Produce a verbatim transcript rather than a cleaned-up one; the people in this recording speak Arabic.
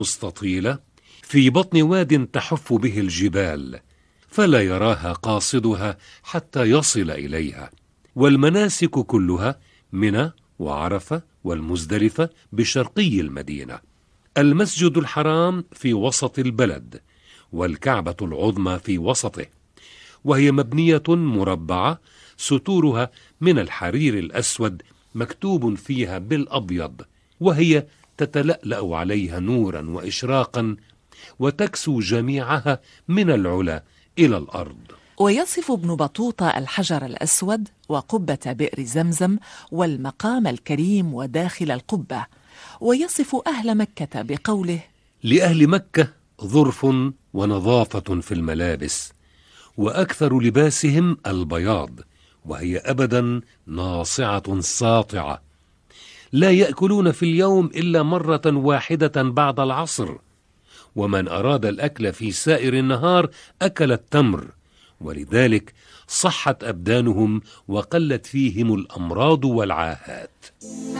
مستطيلة في بطن واد تحف به الجبال، فلا يراها قاصدها حتى يصل إليها. والمناسك كلها منى وعرفة والمزدلفة بشرقي المدينة. المسجد الحرام في وسط البلد، والكعبة العظمى في وسطه، وهي مبنية مربعة ستورها من الحرير الأسود مكتوب فيها بالأبيض، وهي تتلألأ عليها نورا وإشراقا، وتكسو جميعها من العلا إلى الأرض. ويصف ابن بطوطة الحجر الأسود وقبة بئر زمزم والمقام الكريم وداخل القبة، ويصف أهل مكة بقوله: لأهل مكة ظرف ونظافة في الملابس، وأكثر لباسهم البياض، وهي أبدا ناصعة ساطعة، لا يأكلون في اليوم إلا مرة واحدة بعد العصر، ومن أراد الأكل في سائر النهار أكل التمر، ولذلك صحت أبدانهم وقلت فيهم الأمراض والعاهات.